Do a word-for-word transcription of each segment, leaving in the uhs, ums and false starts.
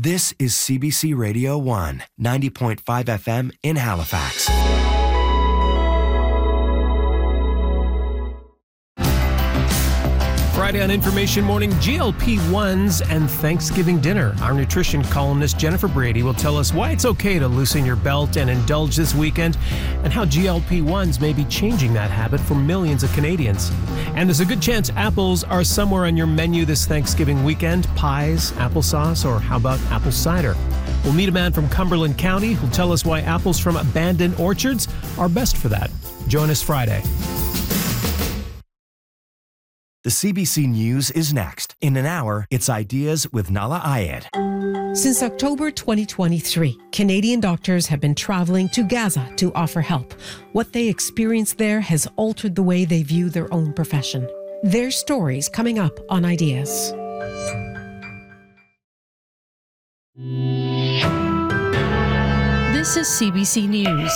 This is C B C Radio one, ninety point five F M in Halifax. Friday on Information Morning, G L P ones and Thanksgiving dinner. Our nutrition columnist Jennifer Brady will tell us why it's okay to loosen your belt and indulge this weekend, and how G L P ones may be changing that habit for millions of Canadians. And there's a good chance apples are somewhere on your menu this Thanksgiving weekend. Pies, applesauce, or how about apple cider? We'll meet a man from Cumberland County who'll tell us why apples from abandoned orchards are best for that. Join us Friday. The C B C News is next. In an hour, it's Ideas with Nala Ayed. Since October twenty twenty-three, Canadian doctors have been traveling to Gaza to offer help. What they experienced there has altered the way they view their own profession. Their stories coming up on Ideas. This is C B C News.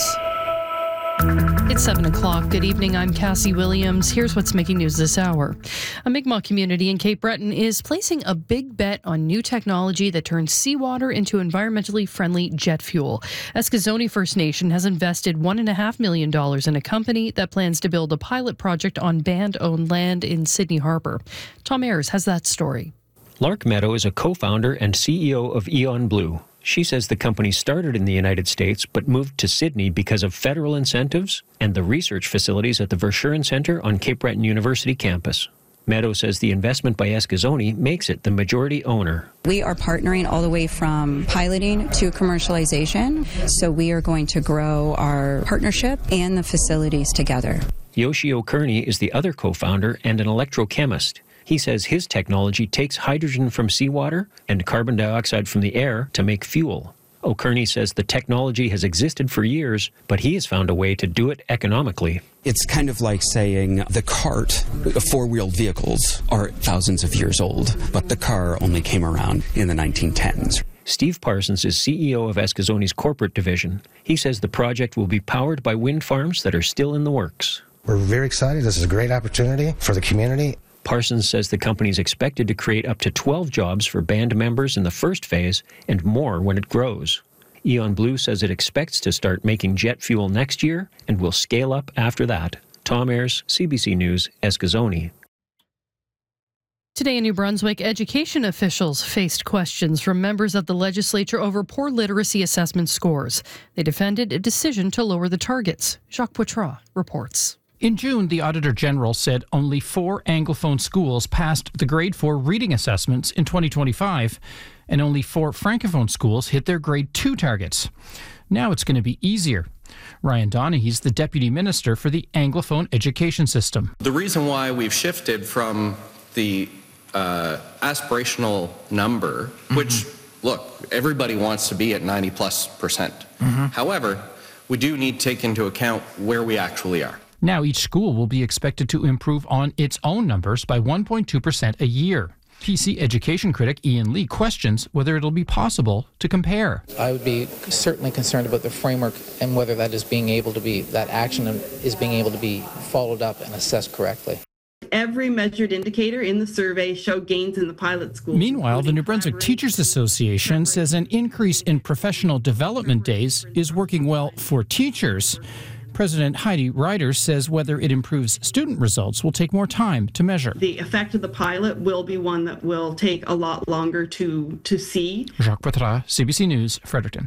It's seven o'clock. Good evening. I'm Cassie Williams. Here's what's making news this hour. A Mi'kmaq community in Cape Breton is placing a big bet on new technology that turns seawater into environmentally friendly jet fuel. Eskasoni First Nation has invested one point five million dollars in a company that plans to build a pilot project on band-owned land in Sydney Harbour. Tom Ayers has that story. Lark Meadow is a co-founder and C E O of Eon Blue. She says the company started in the United States but moved to Sydney because of federal incentives and the research facilities at the Verschuren Centre on Cape Breton University campus. Meadow says the investment by Eskasoni makes it the majority owner. We are partnering all the way from piloting to commercialization, so we are going to grow our partnership and the facilities together. Yoshio Kearney is the other co-founder and an electrochemist. He says his technology takes hydrogen from seawater and carbon dioxide from the air to make fuel. O'Kearney says the technology has existed for years, but he has found a way to do it economically. It's kind of like saying the cart, four-wheeled vehicles, are thousands of years old, but the car only came around in the nineteen tens. Steve Parsons is C E O of Eskasoni's corporate division. He says the project will be powered by wind farms that are still in the works. We're very excited. This is a great opportunity for the community. Parsons says the company is expected to create up to twelve jobs for band members in the first phase and more when it grows. Eon Blue says it expects to start making jet fuel next year and will scale up after that. Tom Ayers, C B C News, Eskasoni. Today in New Brunswick, education officials faced questions from members of the legislature over poor literacy assessment scores. They defended a decision to lower the targets. Jacques Poitras reports. In June, the Auditor General said only four Anglophone schools passed the Grade four reading assessments in twenty twenty-five, and only four Francophone schools hit their Grade two targets. Now it's going to be easier. Ryan Donaghy's the Deputy Minister for the Anglophone Education System. The reason why we've shifted from the uh, aspirational number, mm-hmm. which, look, everybody wants to be at ninety plus percent. Mm-hmm. However, we do need to take into account where we actually are. Now each school will be expected to improve on its own numbers by one point two percent a year. P C education critic Ian Lee questions whether it'll be possible to compare. I would be certainly concerned about the framework and whether that is being able to be, that action is being able to be followed up and assessed correctly. Every measured indicator in the survey showed gains in the pilot schools. Meanwhile, the New Brunswick Teachers Association says an increase in professional development days is working well for teachers. President Heidi Ryder says whether it improves student results will take more time to measure. The effect of the pilot will be one that will take a lot longer to, to see. Jacques Poitras, C B C News, Fredericton.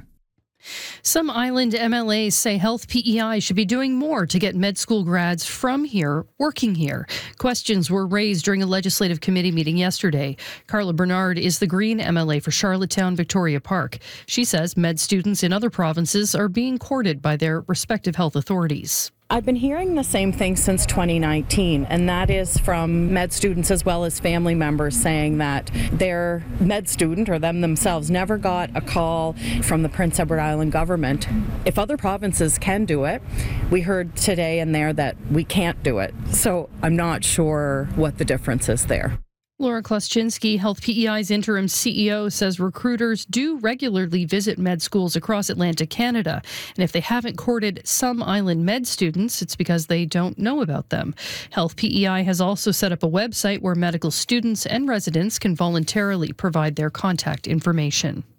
Some island M L As say Health P E I should be doing more to get med school grads from here working here. Questions were raised during a legislative committee meeting yesterday. Carla Bernard is the Green M L A for Charlottetown Victoria Park. She says med students in other provinces are being courted by their respective health authorities. I've been hearing the same thing since twenty nineteen, and that is from med students as well as family members saying that their med student or them themselves never got a call from the Prince Edward Island government. If other provinces can do it, we heard today and there that we can't do it. So I'm not sure what the difference is there. Laura Kluszczynski, Health P E I's interim C E O, says recruiters do regularly visit med schools across Atlantic Canada. And if they haven't courted some island med students, it's because they don't know about them. Health P E I has also set up a website where medical students and residents can voluntarily provide their contact information.